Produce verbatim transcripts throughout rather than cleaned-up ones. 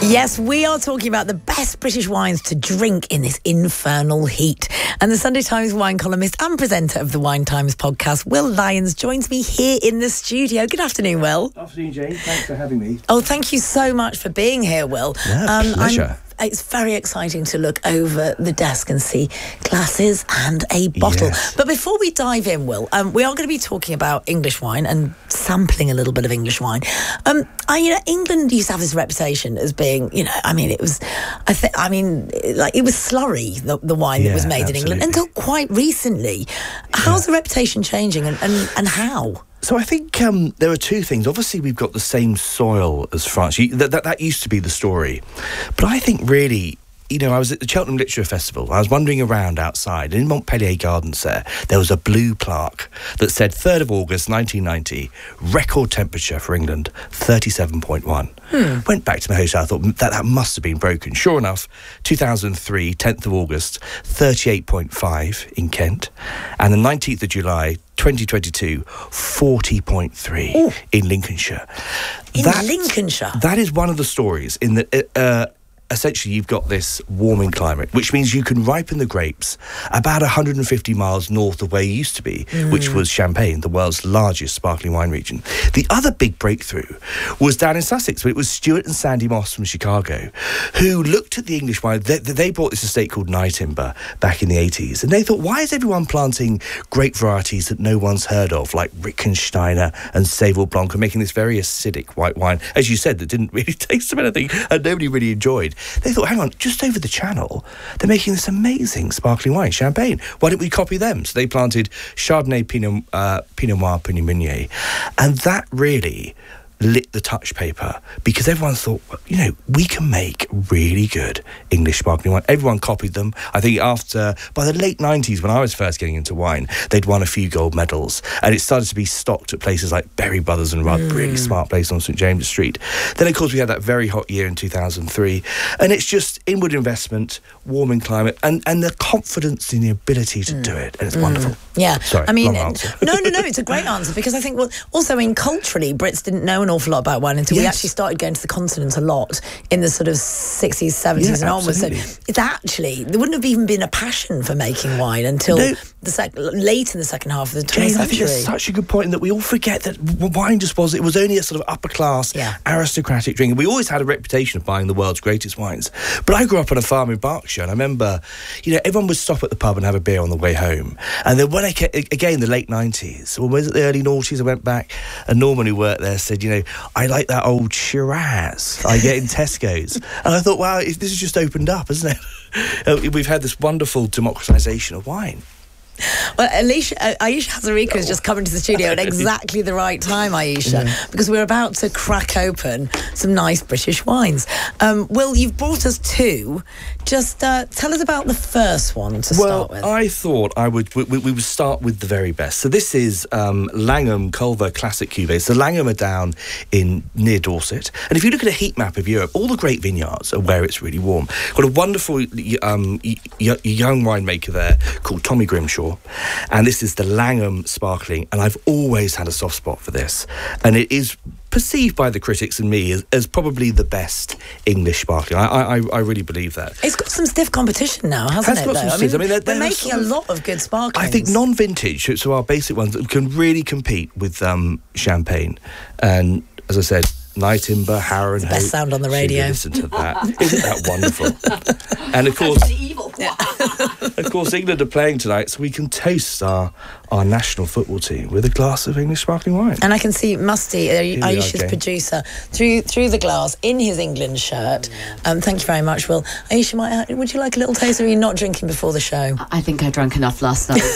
Yes, we are talking about the best British wines to drink in this infernal heat. And the Sunday Times wine columnist and presenter of the Wine Times podcast, Will Lyons, joins me here in the studio. Good afternoon, Will. Afternoon, Jane. Thanks for having me. Oh, thank you so much for being here, Will. Yeah, um, pleasure. I'm, it's very exciting to look over the desk and see glasses and a bottle. Yes. But before we dive in, Will, um, we are going to be talking about English wine and sampling a little bit of English wine. Um, I, you know, England used to have this reputation as being, you know, I mean, it was, I think, I mean, like it was slurry, the, the wine yeah, that was made absolutely. in England until quite recently. How's yeah. the reputation changing, and, and, and how? So I think um, there are two things. Obviously, we've got the same soil as France. You, that, that, that used to be the story. But I think really, you know, I was at the Cheltenham Literature Festival. I was wandering around outside, and in Montpellier Gardens there, there was a blue plaque that said third of August nineteen ninety, record temperature for England, thirty-seven point one. Hmm. Went back to my hotel, I thought that, that must have been broken. Sure enough, two thousand three, tenth of August, thirty-eight point five in Kent. And the nineteenth of July, twenty twenty-two, forty point three Ooh. In Lincolnshire. In that, Lincolnshire? That is one of the stories in that... Uh, essentially, you've got this warming climate, which means you can ripen the grapes about one hundred fifty miles north of where you used to be, mm. which was Champagne, the world's largest sparkling wine region. The other big breakthrough was down in Sussex, but it was Stuart and Sandy Moss from Chicago who looked at the English wine. They, they bought this estate called Nightimber back in the eighties, and they thought, why is everyone planting grape varieties that no one's heard of, like Rickensteiner and Seyval Blanc, and making this very acidic white wine, as you said, that didn't really taste of anything and nobody really enjoyed. They thought, hang on, just over the channel, they're making this amazing sparkling wine, Champagne. Why don't we copy them? So they planted Chardonnay, Pinot, uh, Pinot Noir, Pinot Meunier. And that really lit the touch paper, because everyone thought, well, you know, we can make really good English sparkling wine. Everyone copied them. I think after, by the late nineties, when I was first getting into wine, they'd won a few gold medals, and it started to be stocked at places like Berry Brothers and Rudd, mm. really smart place on St James's Street. Then, of course, we had that very hot year in two thousand three, and it's just inward investment, warming climate, and, and the confidence in the ability to mm. do it, and it's mm. wonderful. Yeah. Sorry, I mean, long answer. no, no, no, it's a great answer, because I think, well, also, I mean, culturally, Brits didn't know an awful lot about wine until yes. we actually started going to the continent a lot in the sort of sixties, seventies yeah, and onwards. So it's actually, there wouldn't have even been a passion for making wine until no. the sec- late in the second half of the twentieth Jane, century. I think that's such a good point, in that we all forget that wine just was, it was only a sort of upper class, yeah. aristocratic drink. And we always had a reputation of buying the world's greatest wines. But I grew up on a farm in Berkshire, and I remember, you know, everyone would stop at the pub and have a beer on the way home. And then when I came, again, the late nineties, or was it the early noughties, I went back, and Norman, who worked there, said, you know, I like that old Shiraz I get in Tesco's. And I thought, wow, this has just opened up, hasn't it? We've had this wonderful democratisation of wine. Well, Alicia, uh, Aisha Hazarika has just come into the studio at exactly the right time, Aisha, yeah. because we're about to crack open some nice British wines. Um, Will, you've brought us two. Just uh, tell us about the first one to well, start with. Well, I thought I would we, we would start with the very best. So this is um, Langham Culver Classic Cuvée. So Langham are down in near Dorset. And if you look at a heat map of Europe, all the great vineyards are where it's really warm. Got a wonderful um, y- y- young winemaker there called Tommy Grimshaw. And this is the Langham Sparkling, and I've always had a soft spot for this, and it is perceived by the critics and me as, as probably the best English sparkling. I, I I really believe that. It's got some stiff competition now, hasn't Has it? Got some I mean, I mean they're, they're they're making sort of, a lot of good sparklings. I think non-vintage, so our basic ones, can really compete with um, Champagne. And as I said, Nightimber, Harrow and Hope. Best sound on the radio. Listen to that. Isn't that wonderful? And of course, evil. Yeah. of course, England are playing tonight, so we can toast our our national football team with a glass of English sparkling wine. And I can see Musty, uh, Aisha's okay. producer, through through the glass in his England shirt. Um, thank you very much, Will. Aisha, might, would you like a little taste, or are you not drinking before the show? I think I drank enough last night.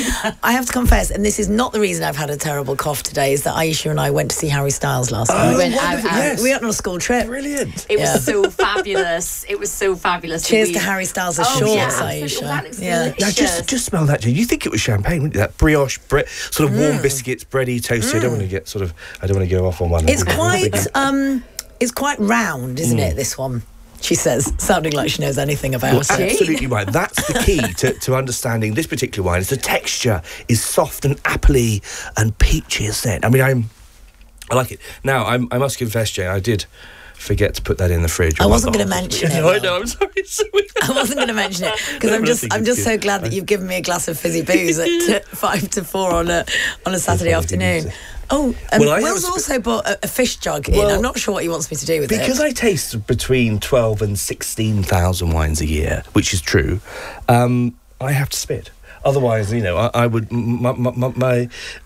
I have to confess, and this is not the reason I've had a terrible cough today, is that Aisha and I went to see Harry Styles last oh, night. We went out, wonderful, out. yes. We went on a school trip. Brilliant. It was Yeah. so fabulous. It was so fabulous. Cheers we... to Harry Styles' oh, shorts, yeah, Aisha. Oh, that looks yeah. delicious. Now, just, just smell that, Jane. You think it was champagne, wouldn't you? That brioche, bre- sort of warm Mm. biscuits, bready, toasty. Mm. I don't want to get sort of, I don't want to go off on one. It's quite, um, it's quite round, isn't mm. it, this one? She says, sounding like she knows anything about well, it. Absolutely right. That's the key to, to understanding this particular wine. Is the texture is soft and appley and peachy, isn't it? I mean, I'm, I like it. Now, I'm, I must confess, Jane, I did forget to put that in the fridge. I wasn't going to mention it. No, I know. I'm sorry. I wasn't going to mention it because I'm just I'm just so glad that you've given me a glass of fizzy booze at five to four on a on a Saturday afternoon. Oh, um, Well, I Will's have a sp- also bought a, a fish jug in. Well, I'm not sure what he wants me to do with Because it. I taste between twelve and sixteen thousand wines a year, which is true, um, I have to spit. Otherwise, you know, I, I would my, my, my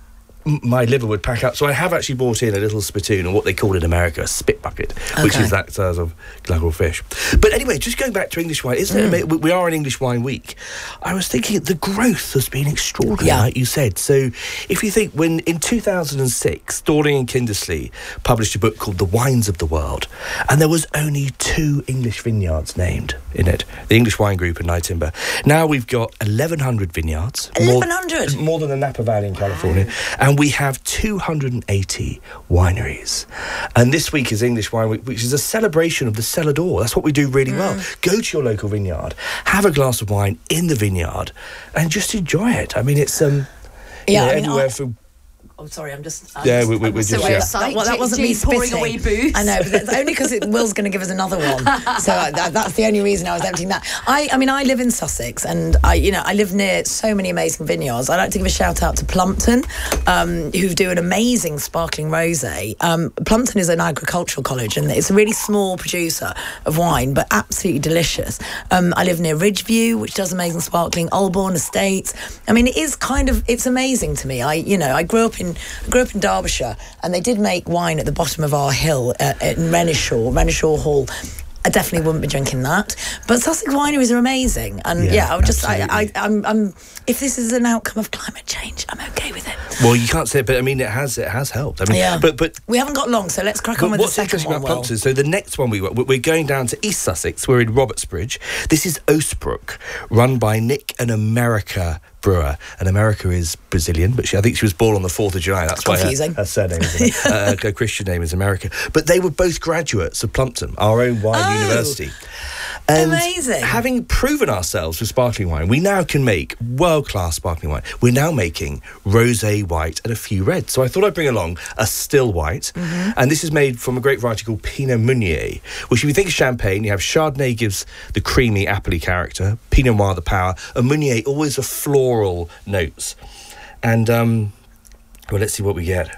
my liver would pack up. So I have actually bought in a little spittoon, or what they call in America a spit bucket, which Okay. is that size of gluggle fish. But anyway, just going back to English wine, isn't it? ama- We are in English Wine Week. I was thinking the growth has been extraordinary, Yeah. like you said. So if you think when in two thousand six, Dorling and Kindersley published a book called The Wines of the World, and there was only two English vineyards named in it, the English Wine Group and Knight Timber. Now we've got eleven hundred vineyards. more- eleven hundred? More than the Napa Valley in California. And we have two hundred eighty wineries. And this week is English Wine Week, which is a celebration of the cellar door. That's what we do really well. Go to your local vineyard, have a glass of wine in the vineyard, and just enjoy it. I mean, it's um, you Yeah, know, I mean, everywhere I- from... Oh, sorry, I'm just. I'm Yeah, just, we- we- I'm we're so just- aware yeah. of that. Well, that Jane- wasn't me Jane pouring spitting. away booze. I know, but that's only because Will's going to give us another one. So uh, that, that's the only reason I was emptying that. I, I mean, I live in Sussex, and I, you know, I live near so many amazing vineyards. I'd like to give a shout out to Plumpton, um, who do an amazing sparkling rosé. Um, Plumpton is an agricultural college, and it's a really small producer of wine, but absolutely delicious. Um, I live near Ridgeview, which does amazing sparkling. Albourne Estates. I mean, it is kind of it's amazing to me. I, you know, I grew up in I grew up in Derbyshire, and they did make wine at the bottom of our hill uh, in Renishaw, Renishaw Hall. I definitely wouldn't be drinking that. But Sussex wineries are amazing, and Yeah, yeah, I would just, I, I, absolutely. I'm, I'm, if this is an outcome of climate change, I'm okay with it. Well, you can't say it, but I mean, it has it has helped. I mean, Yeah, but but we haven't got long, so let's crack on But with what's the second interesting one. about Will. Plumpton, so the next one we we're going down to East Sussex. We're in Robertsbridge. This is Oastbrook, run by Nick and America brewer, and America is Brazilian, but she, I think she was born on the fourth of July. That's why her, Confusing. her surname is uh, her Christian name is America. But they were both graduates of Plumpton, our own wine Oh. university. And Amazing. having proven ourselves with sparkling wine, we now can make world-class sparkling wine. We're now making rosé, white, and a few reds. So I thought I'd bring along a still white, Mm-hmm. and this is made from a great variety called Pinot Meunier, which if you think of champagne, you have Chardonnay gives the creamy, appley character, Pinot Noir the power, and Meunier always a floral notes. And, um, well, let's see what we get.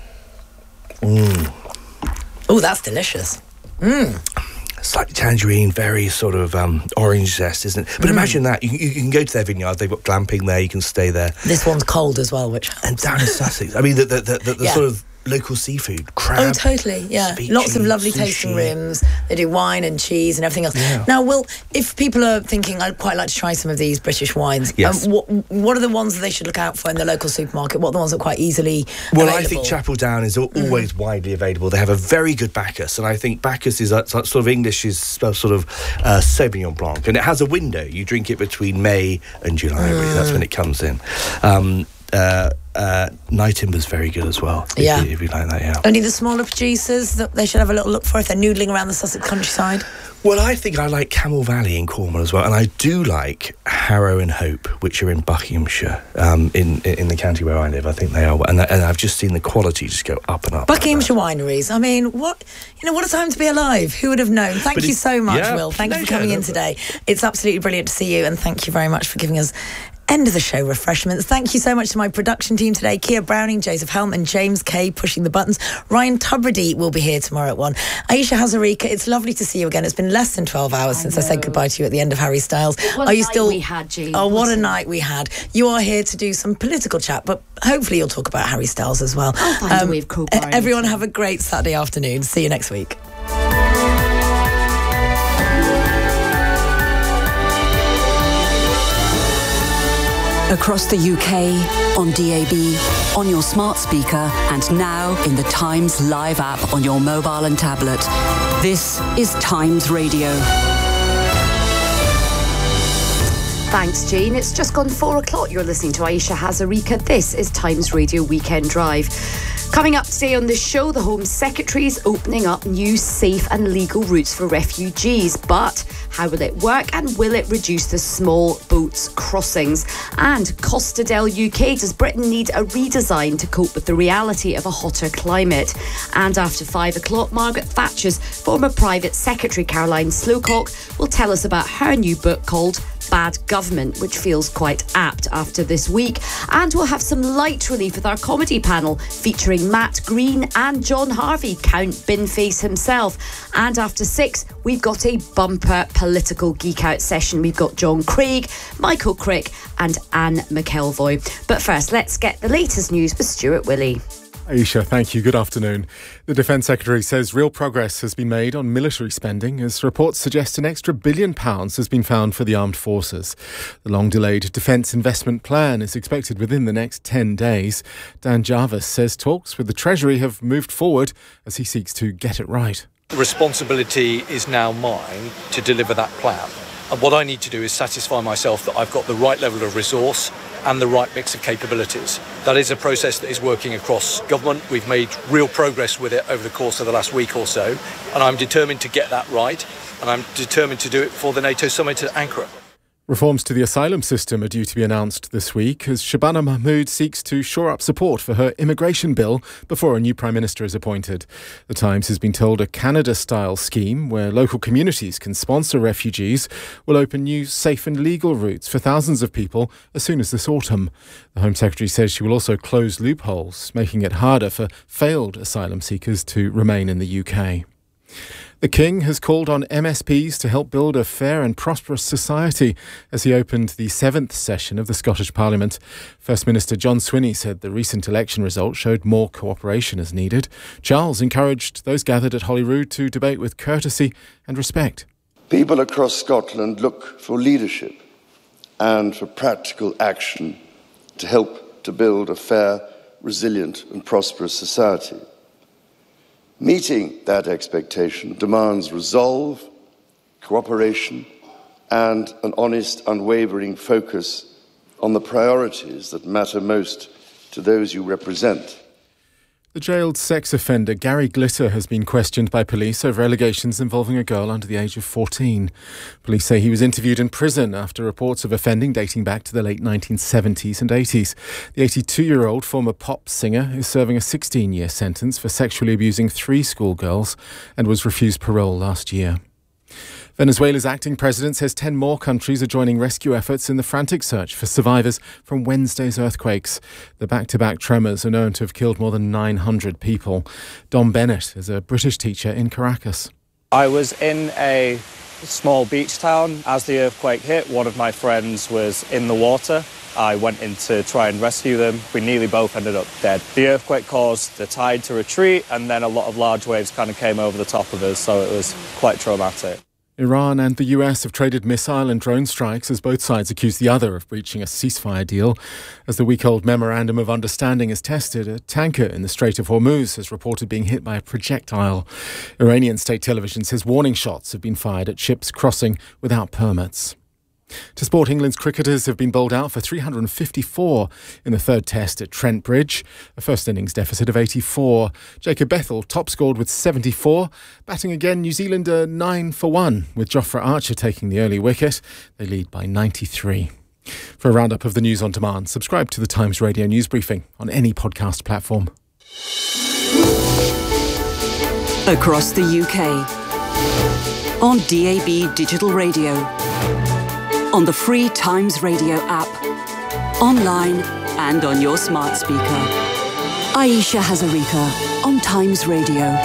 Oh, that's delicious. Slightly tangerine, very sort of um, orange zest, isn't it? But imagine that. You, you, you can go to their vineyard, they've got glamping there, you can stay there. This one's cold as well, which helps. And down in Sussex, I mean, the, the, the, the, the Yeah. sort of local seafood, crab. Oh, totally, yeah. speechy, Lots of lovely tasting sushi. rooms. They do wine and cheese and everything else. Yeah. Now, Will, if people are thinking, I'd quite like to try some of these British wines, Yes. um, what, what are the ones that they should look out for in the local supermarket? What are the ones that are quite easily Well, available? I think Chapel Down is al- always widely available. They have a very good Bacchus, and I think Bacchus is a, sort of English is sort of uh, Sauvignon Blanc, and it has a window. You drink it between May and July. Really, that's when it comes in. Um, uh, uh, Knight Timber's very good as well. If Yeah. you, if you like that, yeah. Only the smaller producers that they should have a little look for if they're noodling around the Sussex countryside? Well, I think I like Camel Valley in Cornwall as well, and I do like Harrow and Hope, which are in Buckinghamshire, um, in in the county where I live. I think they are, and, and I've just seen the quality just go up and up. Buckinghamshire wineries. I mean, what you know, what a time to be alive. Who would have known? Thank But you it- so much, yeah, Will. Thank no, you for coming yeah, in no, today. It's absolutely brilliant to see you, and thank you very much for giving us end of the show refreshments. Thank you so much to my production team today: Kia Browning, Joseph Helm, and James Kay pushing the buttons. Ryan Tubridy will be here tomorrow at one. Aisha Hazarika, it's lovely to see you again. It's been less than twelve hours since I said goodbye to you at the end of Harry Styles. What Are a you night still? we had, Jean. Oh, what What a a- night we had! You are here to do some political chat, but hopefully you'll talk about Harry Styles as well. I'll find a way of co-barring e- Everyone it. have a great Saturday afternoon. See you next week. Across the U K, on D A B, on your smart speaker, and now in the Times Live app on your mobile and tablet. This is Times Radio. Thanks, Jane. It's just gone four o'clock. You're listening to Aisha Hazarika. This is Times Radio Weekend Drive. Coming up today on the show, the Home Secretary is opening up new safe and legal routes for refugees. But how will it work, and will it reduce the small boats crossings? And Costa del U K, does Britain need a redesign to cope with the reality of a hotter climate? And after five o'clock, Margaret Thatcher's former private secretary Caroline Slowcock will tell us about her new book called Bad Government, which feels quite apt after this week. And we'll have some light relief with our comedy panel featuring Matt Green and John Harvey, Count Binface himself. And after six, we've got a bumper political geek out session. We've got John Craig, Michael Crick and Anne McElvoy. But first, let's get the latest news with Stuart Willey. Aisha, thank you. Good afternoon. The Defence Secretary says real progress has been made on military spending as reports suggest an extra billion pounds has been found for the armed forces. The long-delayed Defence Investment Plan is expected within the next ten days. Dan Jarvis says talks with the Treasury have moved forward as he seeks to get it right. The responsibility is now mine to deliver that plan. And what I need to do is satisfy myself that I've got the right level of resource and the right mix of capabilities. That is a process that is working across government. We've made real progress with it over the course of the last week or so, and I'm determined to get that right, and I'm determined to do it before the NATO summit at Ankara. Reforms to the asylum system are due to be announced this week as Shabana Mahmood seeks to shore up support for her immigration bill before a new Prime Minister is appointed. The Times has been told a Canada-style scheme where local communities can sponsor refugees will open new safe and legal routes for thousands of people as soon as this autumn. The Home Secretary says she will also close loopholes, making it harder for failed asylum seekers to remain in the U K. The King has called on M S Ps to help build a fair and prosperous society as he opened the seventh session of the Scottish Parliament. First Minister John Swinney said the recent election result showed more cooperation is needed. Charles encouraged those gathered at Holyrood to debate with courtesy and respect. People across Scotland look for leadership and for practical action to help to build a fair, resilient and prosperous society. Meeting that expectation demands resolve, cooperation, and an honest, unwavering focus on the priorities that matter most to those you represent. The jailed sex offender Gary Glitter has been questioned by police over allegations involving a girl under the age of fourteen. Police say he was interviewed in prison after reports of offending dating back to the late nineteen seventies and eighties. The eighty-two-year-old former pop singer is serving a sixteen-year sentence for sexually abusing three schoolgirls and was refused parole last year. Venezuela's acting president says ten more countries are joining rescue efforts in the frantic search for survivors from Wednesday's earthquakes. The back-to-back tremors are known to have killed more than nine hundred people. Dom Bennett is a British teacher in Caracas. I was in a small beach town. As the earthquake hit, one of my friends was in the water. I went in to try and rescue them. We nearly both ended up dead. The earthquake caused the tide to retreat, and then a lot of large waves kind of came over the top of us, so it was quite traumatic. Iran and the U S have traded missile and drone strikes as both sides accuse the other of breaching a ceasefire deal. As the week-old Memorandum of Understanding is tested, a tanker in the Strait of Hormuz has reported being hit by a projectile. Iranian state television says warning shots have been fired at ships crossing without permits. To sport, England's cricketers have been bowled out for three hundred fifty-four in the third test at Trent Bridge, a first innings deficit of eighty-four. Jacob Bethell top scored with seventy-four. Batting again, New Zealand are nine for one, with Jofra Archer taking the early wicket. They lead by ninety-three. For a roundup of the news on demand, subscribe to the Times Radio News Briefing on any podcast platform. Across the U K, on D A B Digital Radio, on the free Times Radio app, online and on your smart speaker. Aisha Hazarika on Times Radio.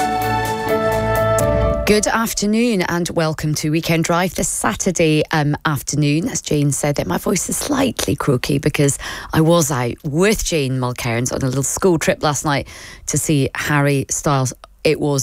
Good afternoon and welcome to Weekend Drive this Saturday um, afternoon. As Jane said, that my voice is slightly croaky because I was out with Jane Mulcairns on a little school trip last night to see Harry Styles. It was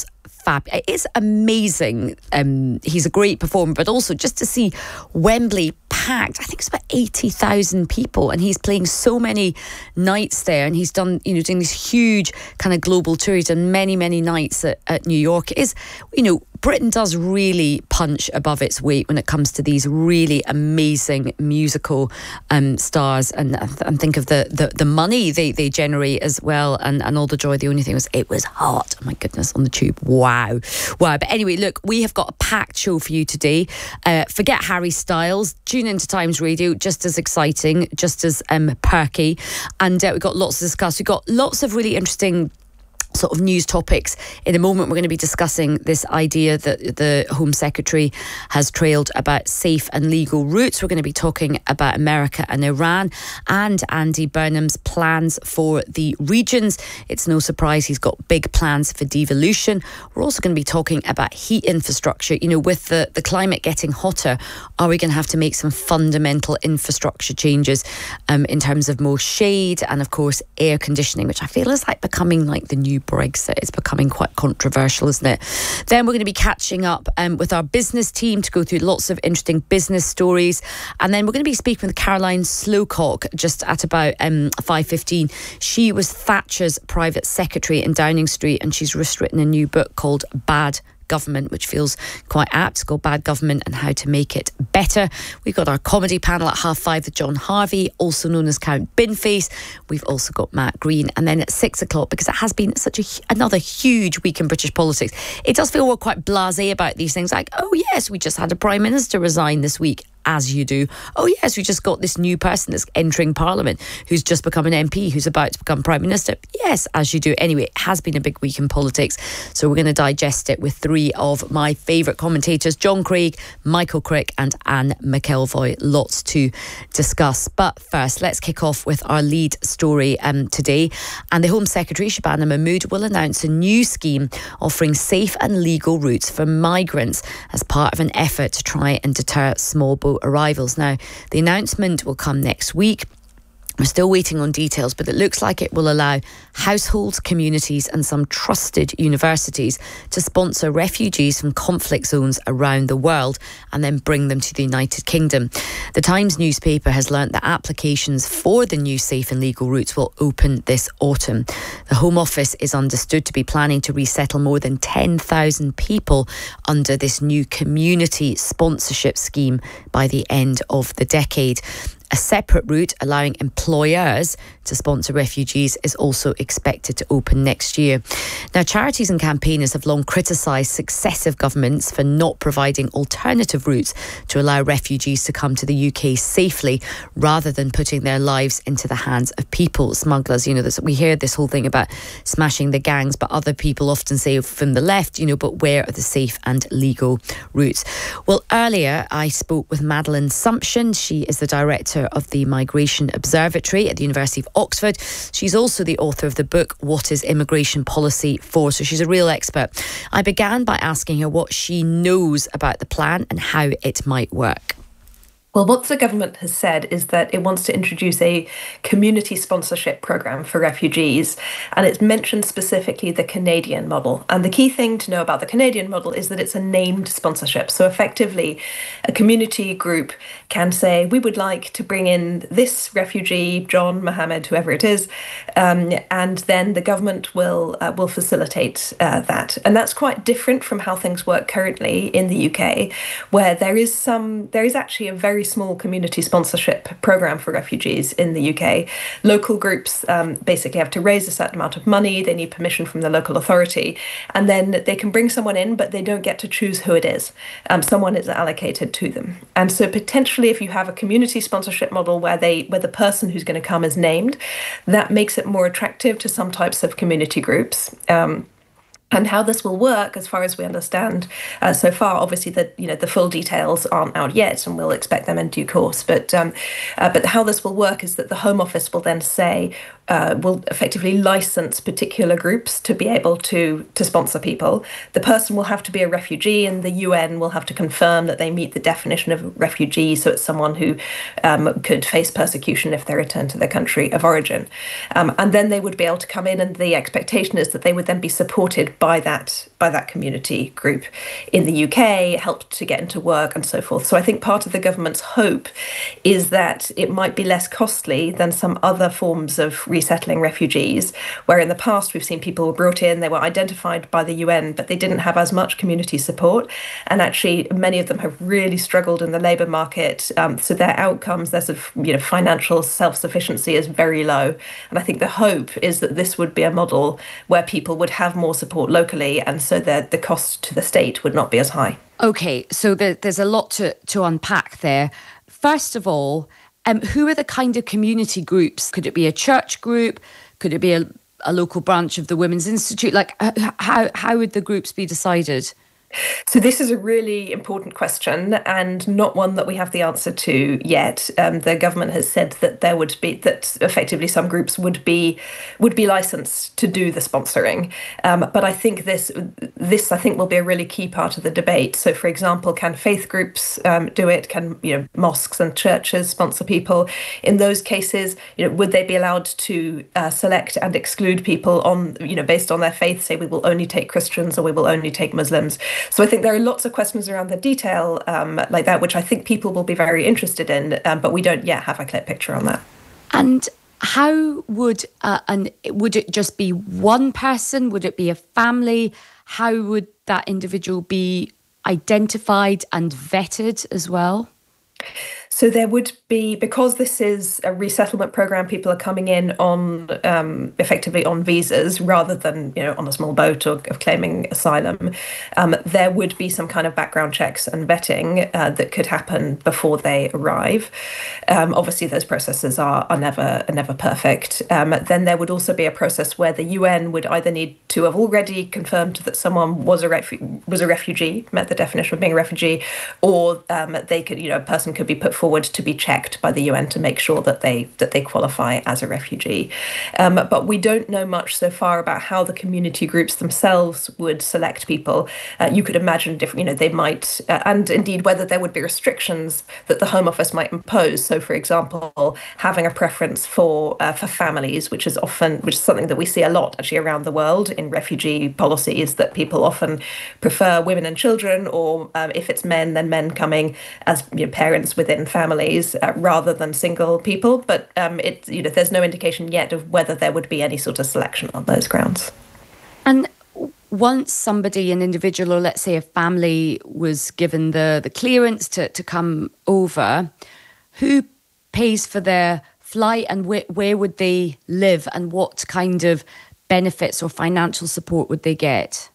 fab. It is amazing. Um, he's a great performer, but also just to see Wembley packed. I think it's about eighty thousand people, and he's playing so many nights there, and he's done, you know, doing this huge kind of global tour. He's done many, many nights at, at New York. It is, you know, Britain does really punch above its weight when it comes to these really amazing musical um, stars, and and think of the, the, the money they, they generate as well, and, and all the joy. The only thing was it was hot. Oh my goodness, on the tube. Wow. Wow. But anyway, look, we have got a packed show for you today. Uh, forget Harry Styles. Tune into Times Radio, just as exciting, just as um, perky. And uh, we've got lots to discuss. We've got lots of really interesting sort of news topics. In a moment, we're going to be discussing this idea that the Home Secretary has trailed about safe and legal routes. We're going to be talking about America and Iran, and Andy Burnham's plans for the regions. It's no surprise he's got big plans for devolution. We're also going to be talking about heat infrastructure. You know, with the, the climate getting hotter, are we going to have to make some fundamental infrastructure changes um, in terms of more shade and, of course, air conditioning, which I feel is like becoming like the new Brexit. It's becoming quite controversial, isn't it? Then we're going to be catching up um, with our business team to go through lots of interesting business stories. And then we're going to be speaking with Caroline Slowcock just at about um, five fifteen. She was Thatcher's private secretary in Downing Street, and she's just written a new book called Bad Government, which feels quite apt. It's called Bad Government and How to Make It Better. We've got our comedy panel at half five with John Harvey, also known as Count Binface. We've also got Matt Green. And then at six o'clock, because it has been such a another huge week in British politics, it does feel we're quite blasé about these things, like, oh yes, we just had a Prime Minister resign this week. As you do. Oh yes, we just got this new person that's entering Parliament who's just become an M P, who's about to become Prime Minister. Yes, as you do. Anyway, it has been a big week in politics, so we're going to digest it with three of my favourite commentators, John Craig, Michael Crick and Anne McElvoy. Lots to discuss. But first, let's kick off with our lead story um, today. And the Home Secretary, Shabana Mahmood, will announce a new scheme offering safe and legal routes for migrants as part of an effort to try and deter small boat arrivals. Now, the announcement will come next week. We're still waiting on details, but it looks like it will allow households, communities and some trusted universities to sponsor refugees from conflict zones around the world and then bring them to the United Kingdom. The Times newspaper has learnt that applications for the new safe and legal routes will open this autumn. The Home Office is understood to be planning to resettle more than ten thousand people under this new community sponsorship scheme by the end of the decade. A separate route allowing employers to sponsor refugees is also expected to open next year. Now, charities and campaigners have long criticised successive governments for not providing alternative routes to allow refugees to come to the U K safely, rather than putting their lives into the hands of people smugglers. You know, this, we hear this whole thing about smashing the gangs, but other people often say from the left, you know, but where are the safe and legal routes? Well, earlier I spoke with Madeleine Sumption. She is the director of the Migration Observatory at the University of Oxford. She's also the author of the book, What is Immigration Policy For? So she's a real expert. I began by asking her what she knows about the plan and how it might work. Well, what the government has said is that it wants to introduce a community sponsorship programme for refugees, and it's mentioned specifically the Canadian model. And the key thing to know about the Canadian model is that it's a named sponsorship. So effectively, a community group can say, we would like to bring in this refugee, John, Mohammed, whoever it is, um, and then the government will uh, will facilitate uh, that. And that's quite different from how things work currently in the U K, where there is some, there is actually a very small community sponsorship program for refugees in the U K. Local groups um, basically have to raise a certain amount of money. They need permission from the local authority, and then they can bring someone in, but they don't get to choose who it is. Um, someone is allocated to them. And so potentially, if you have a community sponsorship model where they where the person who's going to come is named, that makes it more attractive to some types of community groups. Um, And how this will work, as far as we understand uh, so far, obviously the you know the full details aren't out yet, and we'll expect them in due course. But um, uh, but how this will work is that the Home Office will then say, uh, will effectively license particular groups to be able to to sponsor people. The person will have to be a refugee, and the U N will have to confirm that they meet the definition of a refugee. So it's someone who um, could face persecution if they return to their country of origin. Um, and then they would be able to come in, and the expectation is that they would then be supported by that by that community group in the U K, helped to get into work and so forth. So I think part of the government's hope is that it might be less costly than some other forms of resettling refugees, where in the past we've seen people were brought in, they were identified by the U N, but they didn't have as much community support. And actually, many of them have really struggled in the labour market. Um, so their outcomes, their sort of, you know, financial self-sufficiency is very low. And I think the hope is that this would be a model where people would have more support locally, and so that the cost to the state would not be as high. Okay, so there, there's a lot to, to unpack there. First of all, um, who are the kind of community groups? Could it be a church group? Could it be a, a local branch of the Women's Institute? Like, how how would the groups be decided? So this is a really important question, and not one that we have the answer to yet. Um, the government has said that there would be that effectively some groups would be would be licensed to do the sponsoring. Um, but I think this this I think will be a really key part of the debate. So, for example, can faith groups um, do it? Can you know mosques and churches sponsor people? In those cases, you know, would they be allowed to uh, select and exclude people on you know based on their faith? Say we will only take Christians or we will only take Muslims. So I think there are lots of questions around the detail um, like that, which I think people will be very interested in, um, but we don't yet have a clear picture on that. And how would, uh, and would it just be one person? Would it be a family? How would that individual be identified and vetted as well? So there would be, because this is a resettlement program, people are coming in on um, effectively on visas rather than, you know, on a small boat or of claiming asylum. Um, there would be some kind of background checks and vetting uh, that could happen before they arrive. Um, obviously, those processes are, are never are never perfect. Um, then there would also be a process where the U N would either need to have already confirmed that someone was a refu- was a refugee, met the definition of being a refugee, or um, they could, you know, a person could be put forward to be checked by the U N to make sure that they that they qualify as a refugee. Um, but we don't know much so far about how the community groups themselves would select people. Uh, you could imagine different, you know, they might, uh, and indeed whether there would be restrictions that the Home Office might impose. So, for example, having a preference for uh, for families, which is often, which is something that we see a lot actually around the world in refugee policies, that people often prefer women and children, or um, if it's men, then men coming as you know, parents within families uh, rather than single people. But um, it, you know, there's no indication yet of whether there would be any sort of selection on those grounds. And once somebody, an individual, or let's say a family, was given the, the clearance to, to come over, who pays for their flight, and wh- where would they live, and what kind of benefits or financial support would they get?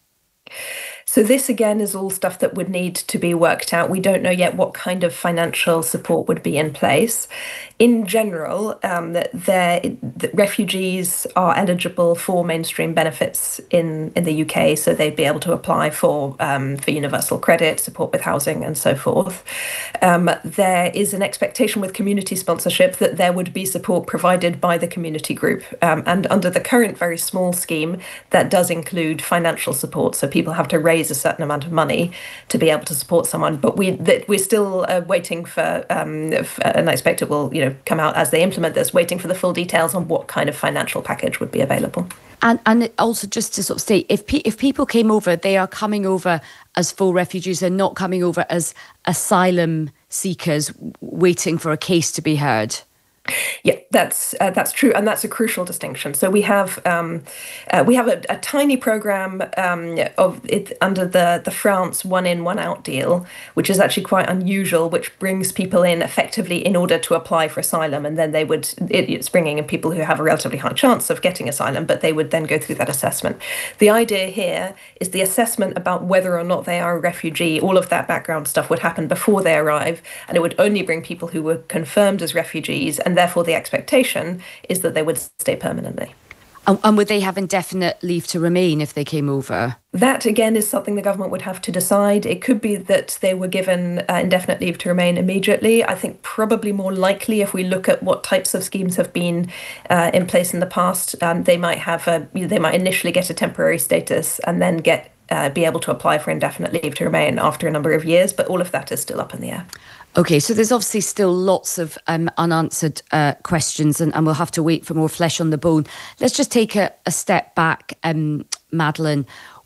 So this, again, is all stuff that would need to be worked out. We don't know yet what kind of financial support would be in place. In general, um, the refugees are eligible for mainstream benefits in, in the U K, so they'd be able to apply for um, for universal credit, support with housing, and so forth. Um, there is an expectation with community sponsorship that there would be support provided by the community group. Um, and under the current very small scheme, that does include financial support. So people have to raise a certain amount of money to be able to support someone. But we that we're still uh, waiting for, um, for, and I expect it will, you know, come out as they implement this, waiting for the full details on what kind of financial package would be available. And and also, just to sort of state, if pe- if people came over, they are coming over as full refugees. They're not coming over as asylum seekers waiting for a case to be heard. Yeah, that's uh, that's true, and that's a crucial distinction. So we have um, uh, we have a, a tiny program um, of it under the the France one in one out deal, which is actually quite unusual, which brings people in effectively in order to apply for asylum, and then they would it, it's bringing in people who have a relatively high chance of getting asylum, but they would then go through that assessment. The idea here is the assessment about whether or not they are a refugee. All of that background stuff would happen before they arrive, and it would only bring people who were confirmed as refugees, and therefore the expectation is that they would stay permanently. And, and would they have indefinite leave to remain if they came over? That, again, is something the government would have to decide. It could be that they were given uh, indefinite leave to remain immediately. I think probably more likely, if we look at what types of schemes have been uh, in place in the past, um, they might have a, they might initially get a temporary status and then get uh, be able to apply for indefinite leave to remain after a number of years. But all of that is still up in the air. OK, so there's obviously still lots of um, unanswered uh, questions and, and we'll have to wait for more flesh on the bone. Let's just take a, a step back, um, Madeleine.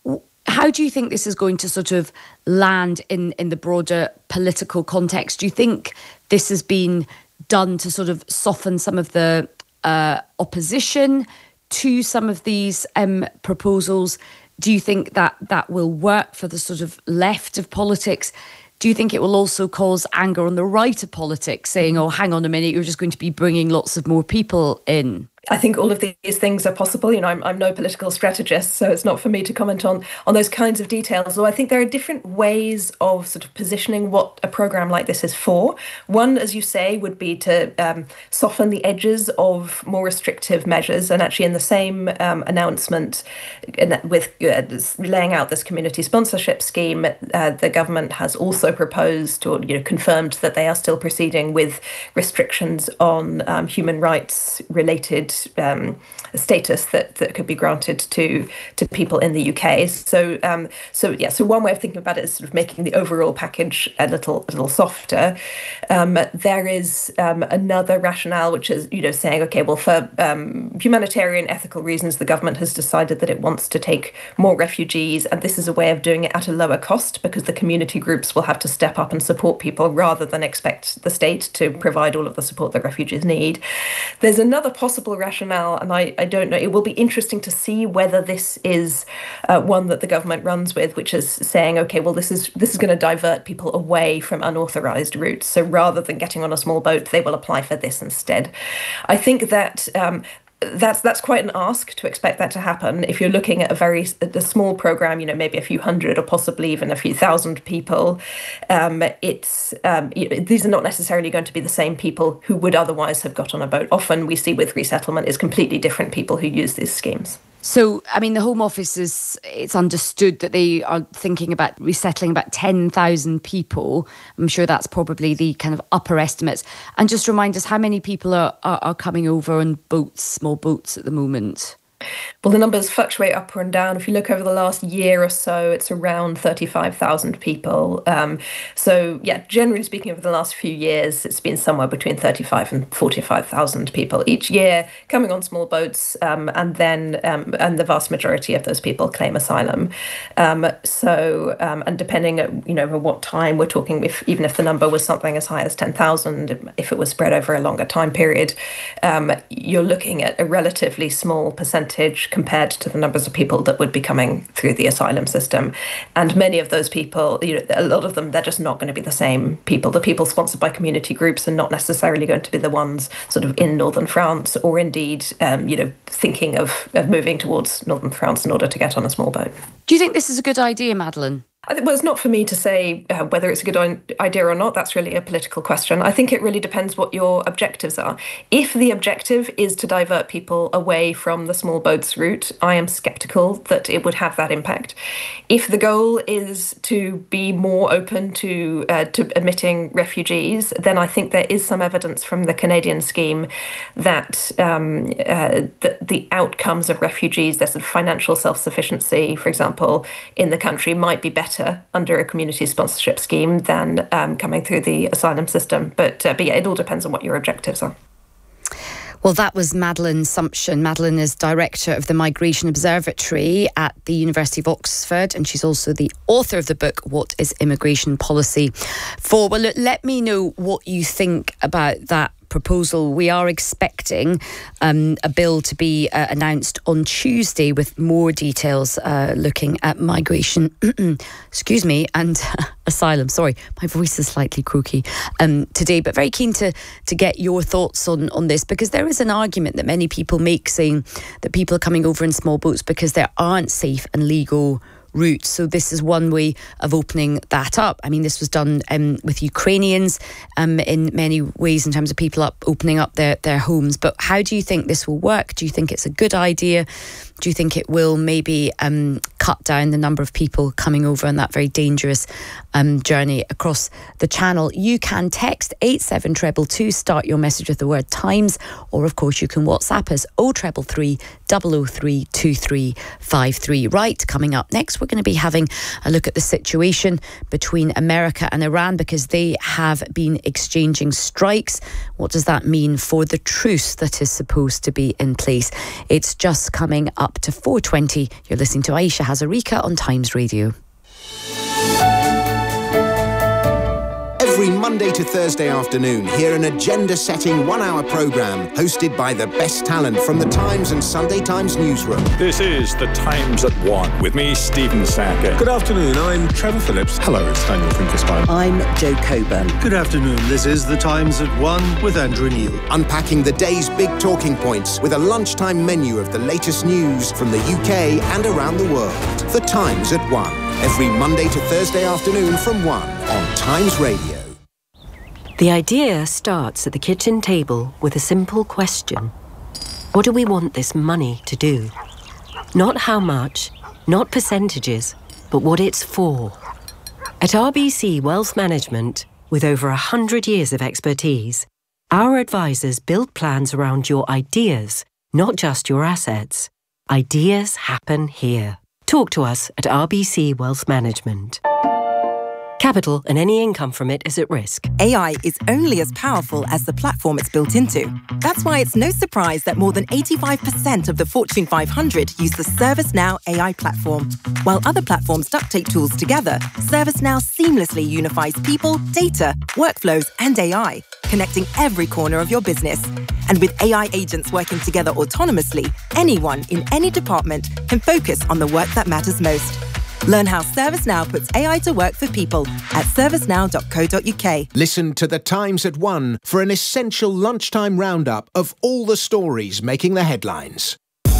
How do you think this is going to sort of land in, in the broader political context? Do you think this has been done to sort of soften some of the uh, opposition to some of these um, proposals? Do you think that that will work for the sort of left of politics? Do you think it will also cause anger on the right of politics, saying, oh, hang on a minute, you're just going to be bringing lots of more people in? I think all of these things are possible. You know, I'm, I'm no political strategist, so it's not for me to comment on on those kinds of details. Though I think there are different ways of sort of positioning what a programme like this is for. One, as you say, would be to um, soften the edges of more restrictive measures. And actually in the same um, announcement with uh, laying out this community sponsorship scheme, uh, the government has also proposed or you know confirmed that they are still proceeding with restrictions on um, human rights related Um, status that, that could be granted to to people in the U K. So um, so yeah, so one way of thinking about it is sort of making the overall package a little a little softer. Um, there is um, another rationale, which is you know saying, okay, well, for um, humanitarian, ethical reasons, the government has decided that it wants to take more refugees, and this is a way of doing it at a lower cost because the community groups will have to step up and support people rather than expect the state to provide all of the support that refugees need. There's another possible rationale, and I, I don't know, it will be interesting to see whether this is uh, one that the government runs with, which is saying, okay, well, this is this is going to divert people away from unauthorised routes. So rather than getting on a small boat, they will apply for this instead. I think that um, That's that's quite an ask to expect that to happen. If you're looking at a very a small program, you know, maybe a few hundred or possibly even a few thousand people, um, it's um, you know, these are not necessarily going to be the same people who would otherwise have got on a boat. Often we see with resettlement is completely different people who use these schemes. So, I mean, the Home Office is, it's understood that they are thinking about resettling about ten thousand people. I'm sure that's probably the kind of upper estimates. And just remind us how many people are, are, are coming over on boats, small boats at the moment? Well, the numbers fluctuate up and down. If you look over the last year or so, it's around thirty-five thousand people. Um, so, yeah, generally speaking, over the last few years, it's been somewhere between thirty-five and forty-five thousand people each year coming on small boats, um, and then um, and the vast majority of those people claim asylum. Um, so, um, and depending at you know at what time we're talking, if even if the number was something as high as ten thousand, if it was spread over a longer time period, um, you're looking at a relatively small percentage compared to the numbers of people that would be coming through the asylum system. And many of those people, you know, a lot of them, they're just not going to be the same people. The people sponsored by community groups are not necessarily going to be the ones sort of in northern France or indeed, um, you know, thinking of, of moving towards northern France in order to get on a small boat. Do you think this is a good idea, Madeleine? I think, well, it's not for me to say uh, whether it's a good idea or not. That's really a political question. I think it really depends what your objectives are. If the objective is to divert people away from the small boats route, I am sceptical that it would have that impact. If the goal is to be more open to uh, to admitting refugees, then I think there is some evidence from the Canadian scheme that um, uh, the, the outcomes of refugees, their sort of financial self-sufficiency, for example, in the country might be better under a community sponsorship scheme than um, coming through the asylum system. But, uh, but yeah, it all depends on what your objectives are. Well, that was Madeleine Sumption. Madeleine is director of the Migration Observatory at the University of Oxford, and she's also the author of the book, What is Immigration Policy For? Well, look, let me know what you think about that proposal. We are expecting um, a bill to be uh, announced on Tuesday with more details uh, looking at migration, excuse me, and uh, asylum. Sorry, my voice is slightly croaky um, today, but very keen to to get your thoughts on, on this, because there is an argument that many people make saying that people are coming over in small boats because there aren't safe and legal routes. So this is one way of opening that up. I mean, this was done um, with Ukrainians um, in many ways in terms of people up opening up their, their homes. But how do you think this will work? Do you think it's a good idea? Do you think it will maybe um, cut down the number of people coming over on that very dangerous um, journey across the channel? You can text eight seven two two two, start your message with the word Times, or of course you can WhatsApp us oh three three three, double oh three, two three five three. Right, coming up next, we're going to be having a look at the situation between America and Iran, because they have been exchanging strikes. What does that mean for the truce that is supposed to be in place? It's just coming up to four twenty. You're listening to Aisha Hazarika on Times Radio. Every Monday to Thursday afternoon, hear an agenda-setting one-hour programme hosted by the best talent from the Times and Sunday Times newsroom. This is The Times at One, with me, Stephen Sacker. Good afternoon, I'm Trevor Phillips. Hello, it's Daniel Finkelstein. I'm Jo Coburn. Good afternoon, this is The Times at One with Andrew Neil. Unpacking the day's big talking points with a lunchtime menu of the latest news from the U K and around the world. The Times at One, every Monday to Thursday afternoon from one on Times Radio. The idea starts at the kitchen table with a simple question. What do we want this money to do? Not how much, not percentages, but what it's for. At R B C Wealth Management, with over one hundred years of expertise, our advisors build plans around your ideas, not just your assets. Ideas happen here. Talk to us at R B C Wealth Management. Capital and any income from it is at risk. A I is only as powerful as the platform it's built into. That's why it's no surprise that more than eighty-five percent of the Fortune five hundred use the ServiceNow A I platform. While other platforms duct tape tools together, ServiceNow seamlessly unifies people, data, workflows, and A I, connecting every corner of your business. And with A I agents working together autonomously, anyone in any department can focus on the work that matters most. Learn how ServiceNow puts A I to work for people at servicenow dot co dot uk. Listen to The Times at One for an essential lunchtime roundup of all the stories making the headlines.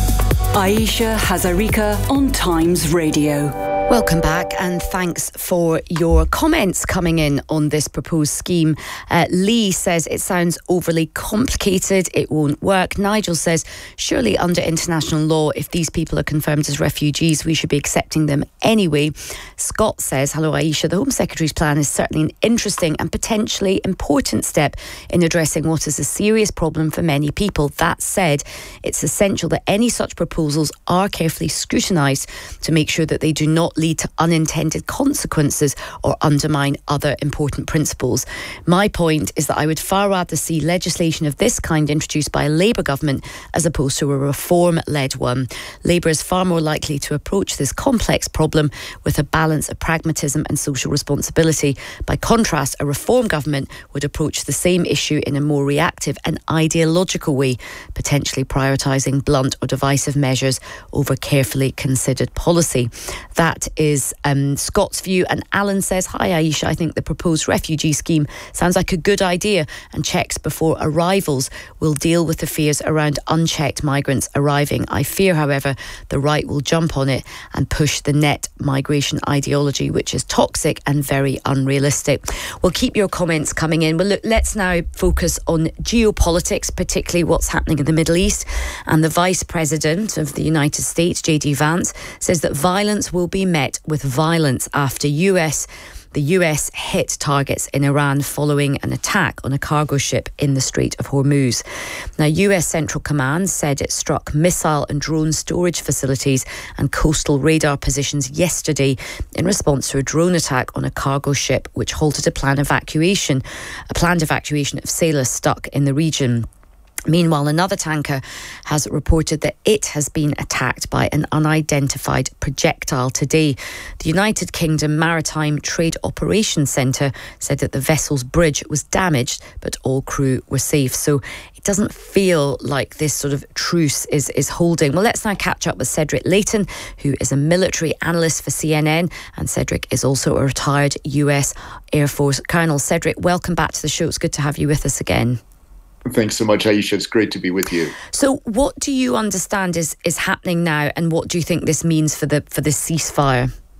Aisha Hazarika on Times Radio. Welcome back, and thanks for your comments coming in on this proposed scheme. Uh, Lee says it sounds overly complicated, it won't work. Nigel says, surely under international law, if these people are confirmed as refugees, we should be accepting them anyway. Scott says, hello Aisha, the Home Secretary's plan is certainly an interesting and potentially important step in addressing what is a serious problem for many people. That said, it's essential that any such proposals are carefully scrutinised to make sure that they do not lead to unintended consequences or undermine other important principles. My point is that I would far rather see legislation of this kind introduced by a Labour government as opposed to a reform-led one. Labour is far more likely to approach this complex problem with a balance of pragmatism and social responsibility. By contrast, a reform government would approach the same issue in a more reactive and ideological way, potentially prioritising blunt or divisive measures over carefully considered policy. That is um, Scott's view. And Alan says, hi Aisha, I think the proposed refugee scheme sounds like a good idea, and checks before arrivals will deal with the fears around unchecked migrants arriving. I fear, however, the right will jump on it and push the net migration ideology, which is toxic and very unrealistic. Well, keep your comments coming in. Well, look, let's now focus on geopolitics, particularly what's happening in the Middle East. And the Vice President of the United States, J D Vance, says that violence will be met with violence after U S the U S hit targets in Iran following an attack on a cargo ship in the Strait of Hormuz. Now, U S Central Command said it struck missile and drone storage facilities and coastal radar positions yesterday in response to a drone attack on a cargo ship, which halted a planned evacuation, a planned evacuation of sailors stuck in the region. Meanwhile, another tanker has reported that it has been attacked by an unidentified projectile today. The United Kingdom Maritime Trade Operations Centre said that the vessel's bridge was damaged, but all crew were safe. So it doesn't feel like this sort of truce is, is holding. Well, let's now catch up with Cedric Leighton, who is a military analyst for C N N. And Cedric is also a retired U S Air Force colonel. Cedric, welcome back to the show. It's good to have you with us again. Thanks so much, Aisha. It's great to be with you. So what do you understand is, is happening now, and what do you think this means for the for the ceasefire?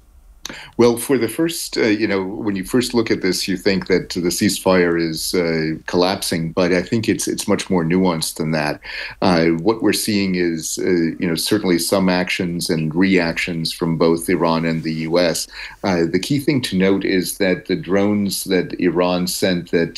Well, for the first, uh, you know, when you first look at this, you think that the ceasefire is uh, collapsing, but I think it's it's much more nuanced than that. Uh, what we're seeing is, uh, you know, certainly some actions and reactions from both Iran and the U S. Uh, the key thing to note is that the drones that Iran sent that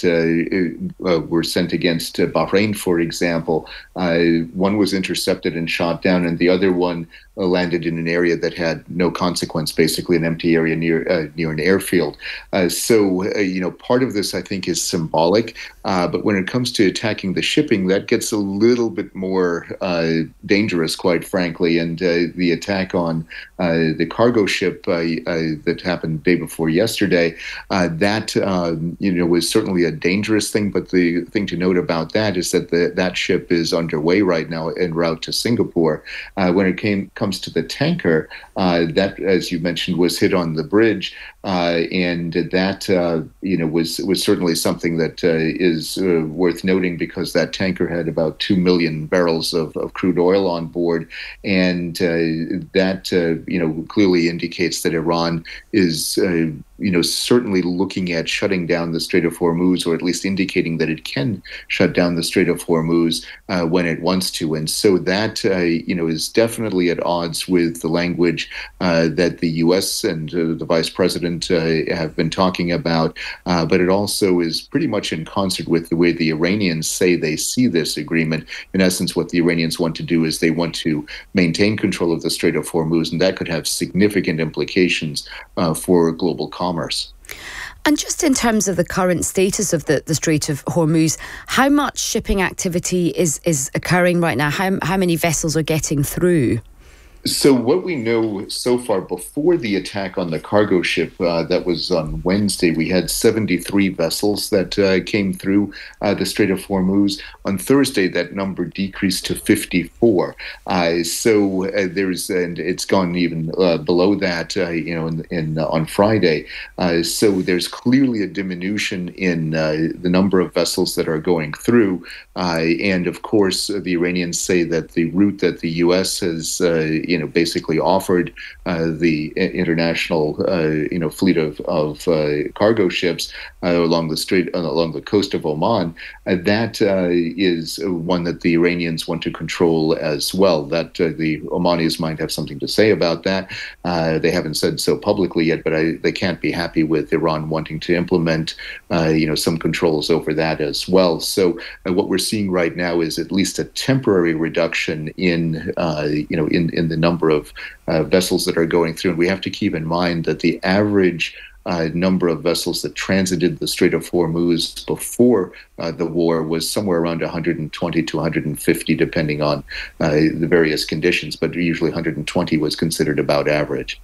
uh, uh, were sent against uh, Bahrain, for example, uh, one was intercepted and shot down, and the other one uh, landed in an area that had no consequence, basically an empty area near uh, near an airfield. Uh, so, uh, you know, part of this, I think, is symbolic. Uh, but when it comes to attacking the shipping, that gets a little bit more uh, dangerous, quite frankly. And uh, the attack on uh, the cargo ship uh, uh, that happened the day before yesterday, uh, that, um, you know, was certainly a dangerous thing. But the thing to note about that is that the, that ship is underway right now en route to Singapore. Uh, when it came comes to the tanker, uh, that, as you mentioned, was hit on the bridge. Uh, and that, uh, you know, was was certainly something that uh, is uh, worth noting, because that tanker had about two million barrels of, of crude oil on board. And uh, that, uh, you know, clearly indicates that Iran is, uh, you know, certainly looking at shutting down the Strait of Hormuz, or at least indicating that it can shut down the Strait of Hormuz uh, when it wants to. And so that, uh, you know, is definitely at odds with the language uh, that the U S and uh, the Vice President uh, have been talking about. Uh, but it also is pretty much in concert with the way the Iranians say they see this agreement. In essence, what the Iranians want to do is they want to maintain control of the Strait of Hormuz, and that could have significant implications uh, for global commerce. And just in terms of the current status of the, the Strait of Hormuz, how much shipping activity is, is occurring right now? How, how many vessels are getting through? So what we know so far, before the attack on the cargo ship uh, that was on Wednesday, we had seventy-three vessels that uh, came through uh, the Strait of Hormuz. On Thursday, that number decreased to fifty-four. Uh, so uh, there's, and it's gone even uh, below that, uh, you know, in, in uh, on Friday. Uh, so there's clearly a diminution in uh, the number of vessels that are going through. Uh, and of course, the Iranians say that the route that the U S has, uh, you know, basically offered uh, the international, uh, you know, fleet of, of uh, cargo ships uh, along the strait, uh, along the coast of Oman, uh, that uh, is one that the Iranians want to control as well. That uh, the Omanis might have something to say about that. Uh, they haven't said so publicly yet, but I, they can't be happy with Iran wanting to implement, uh, you know, some controls over that as well. So uh, what we're seeing right now is at least a temporary reduction in, uh, you know, in in the number of uh, vessels that are going through. And we have to keep in mind that the average uh, number of vessels that transited the Strait of Hormuz before uh, the war was somewhere around one hundred twenty to one hundred fifty, depending on uh, the various conditions, but usually one hundred twenty was considered about average.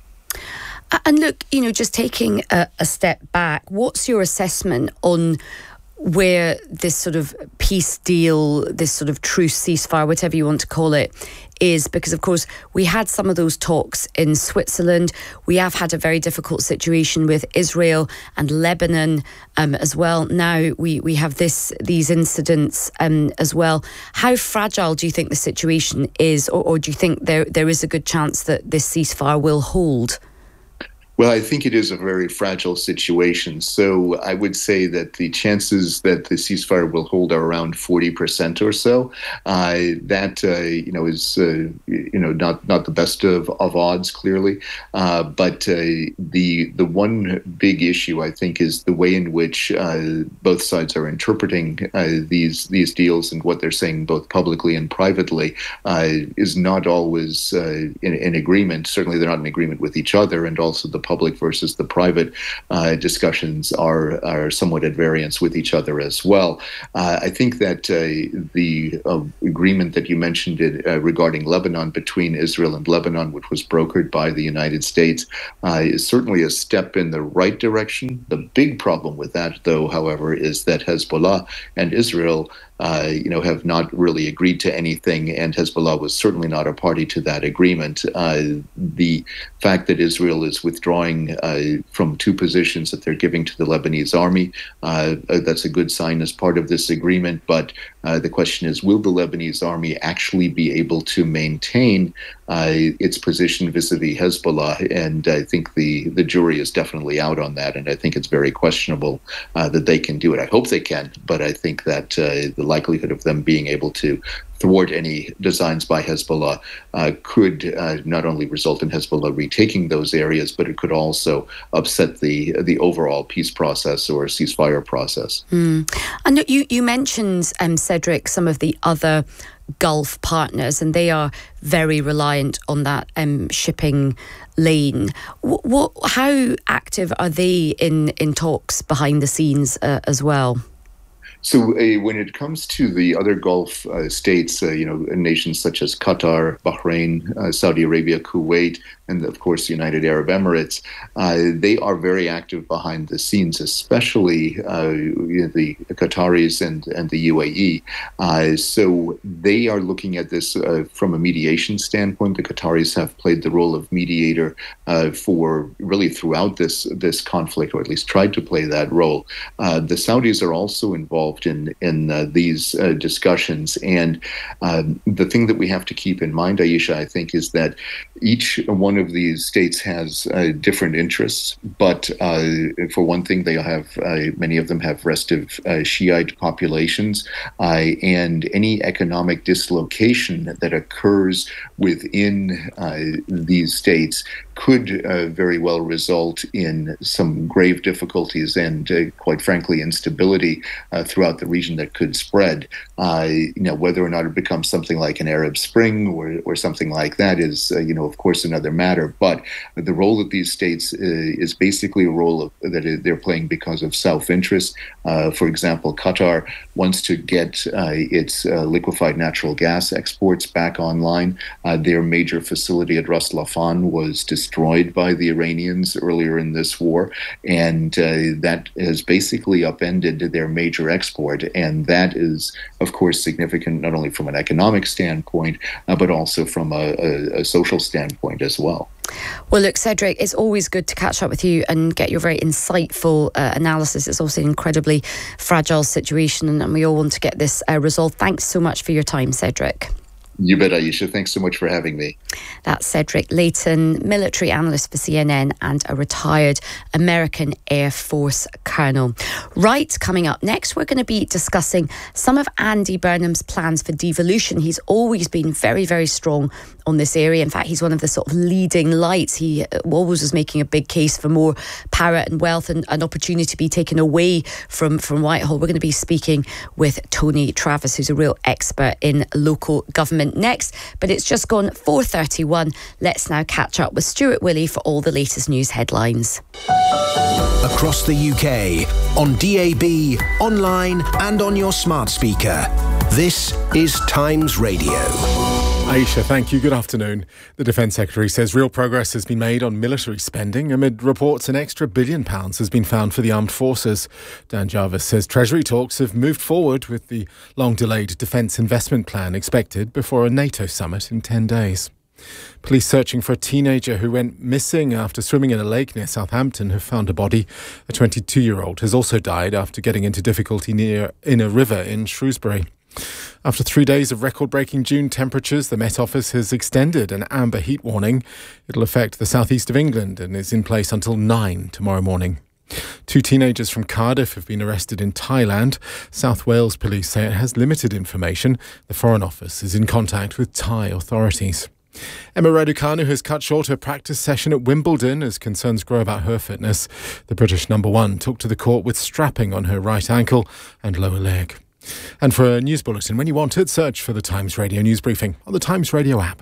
And look, you know, just taking a, a step back, what's your assessment on where this sort of peace deal, this sort of truce ceasefire, whatever you want to call it, is? Because, of course, we had some of those talks in Switzerland. We have had a very difficult situation with Israel and Lebanon um, as well. Now we, we have this these incidents um, as well. How fragile do you think the situation is, or, or do you think there there is a good chance that this ceasefire will hold? Well, I think it is a very fragile situation. So I would say that the chances that the ceasefire will hold are around forty percent or so. Uh, that, uh, you know, is, uh, you know, not not the best of, of odds, clearly. Uh, but uh, the the one big issue, I think, is the way in which uh, both sides are interpreting uh, these these deals, and what they're saying both publicly and privately uh, is not always uh, in, in agreement. Certainly, they're not in agreement with each other, and also the public versus the private uh, discussions are are somewhat at variance with each other as well. Uh, I think that uh, the uh, agreement that you mentioned it, uh, regarding Lebanon, between Israel and Lebanon, which was brokered by the United States, uh, is certainly a step in the right direction. The big problem with that, though, however, is that Hezbollah and Israel Uh, you know, have not really agreed to anything, and Hezbollah was certainly not a party to that agreement. Uh, the fact that Israel is withdrawing uh, from two positions that they're giving to the Lebanese army, uh, that's a good sign as part of this agreement, but Uh, the question is, will the Lebanese army actually be able to maintain uh, its position vis-a-vis Hezbollah? And I think the, the jury is definitely out on that, and I think it's very questionable uh, that they can do it. I hope they can, but I think that uh, the likelihood of them being able to thwart any designs by Hezbollah uh, could uh, not only result in Hezbollah retaking those areas, but it could also upset the the overall peace process or ceasefire process. Mm. And you, you mentioned, um, Cedric, some of the other Gulf partners, and they are very reliant on that um, shipping lane. What, what, how active are they in, in talks behind the scenes uh, as well? So uh, when it comes to the other Gulf uh, states, uh, you know, nations such as Qatar, Bahrain, uh, Saudi Arabia, Kuwait, and of course the United Arab Emirates, uh, they are very active behind the scenes, especially uh, you know, the Qataris and, and the U A E. Uh, so they are looking at this uh, from a mediation standpoint. The Qataris have played the role of mediator uh, for really throughout this, this conflict, or at least tried to play that role. Uh, the Saudis are also involved in in uh, these uh, discussions, and um, the thing that we have to keep in mind, Aisha, I think, is that each one of these states has uh, different interests. But uh, for one thing, they have uh, many of them have restive uh, Shiite populations, uh, and any economic dislocation that occurs within uh, these states could uh, very well result in some grave difficulties and, uh, quite frankly, instability uh, throughout the region that could spread. Uh, you know, whether or not it becomes something like an Arab Spring or, or something like that is, uh, you know, of course, another matter. But the role of these states uh, is basically a role of, that they're playing because of self-interest. Uh, for example, Qatar wants to get uh, its uh, liquefied natural gas exports back online. Uh, their major facility at Ras Laffan was destroyed by the Iranians earlier in this war, and uh, that has basically upended their major export. And that is, of course, significant not only from an economic standpoint, uh, but also from a, a, a social standpoint as well. Well, look, Cedric, it's always good to catch up with you and get your very insightful uh, analysis. It's also an incredibly fragile situation, and, and we all want to get this uh, resolved. Thanks so much for your time, Cedric. You bet, Aisha. Thanks so much for having me. That's Cedric Leighton, military analyst for C N N and a retired American Air Force colonel. Right, coming up next, we're going to be discussing some of Andy Burnham's plans for devolution. He's always been very, very strong on this area. In fact, he's one of the sort of leading lights. He always was making a big case for more power and wealth and an opportunity to be taken away from, from Whitehall. We're going to be speaking with Tony Travis, who's a real expert in local government. Next, but it's just gone four thirty-one. Let's now catch up with Stuart Willey for all the latest news headlines. Across the U K, on D A B, online and on your smart speaker. This is Times Radio. Aisha, thank you. Good afternoon. The Defence Secretary says real progress has been made on military spending amid reports an extra billion pounds has been found for the armed forces. Dan Jarvis says Treasury talks have moved forward with the long-delayed defence investment plan expected before a NATO summit in ten days. Police searching for a teenager who went missing after swimming in a lake near Southampton have found a body. A twenty-two-year-old has also died after getting into difficulty near in a river in Shrewsbury. After three days of record-breaking June temperatures, the Met Office has extended an amber heat warning. It'll affect the southeast of England and is in place until nine tomorrow morning. Two teenagers from Cardiff have been arrested in Thailand. South Wales police say it has limited information. The Foreign Office is in contact with Thai authorities. Emma Raducanu has cut short her practice session at Wimbledon as concerns grow about her fitness. The British number one took to the court with strapping on her right ankle and lower leg. And for a news bulletin, when you want it, search for the Times Radio News Briefing on the Times Radio app.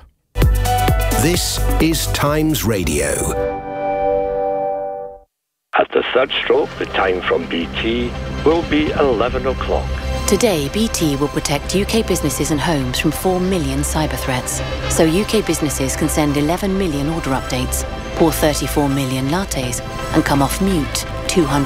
This is Times Radio. At the third stroke, the time from B T will be eleven o'clock. Today, B T will protect U K businesses and homes from four million cyber threats. So U K businesses can send eleven million order updates, pour thirty-four million lattes, and come off mute two hundred